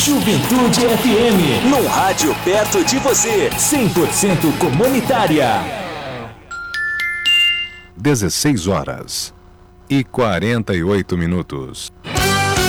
Juventude FM, no rádio perto de você, 100% comunitária. 16 horas e 48 minutos.